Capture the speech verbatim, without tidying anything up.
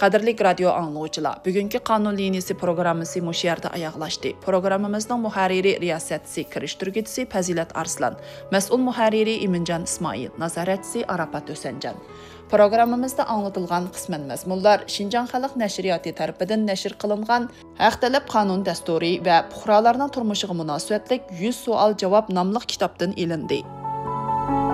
Qadrli radio anglag'uchilar, bugungi qonun liniyasi programmasi mush yerda oyoqlashdi. Programmamizning muharriri riyosatchisi, kirishtirguvchisi Fazilat Arslan, mas'ul muharriri Iminjon Ismoil, nazoratchisi Arafat O'sanjan. Programmamizda anlatilgan qisman mazmunlar Şinjan Xalq Nashriyoti tarafidan nashr qilingan Haq talab qonun dasturi va fuqarolarning turmushiga munosabatlik yuz savol javob nomli kitobdan ilindi.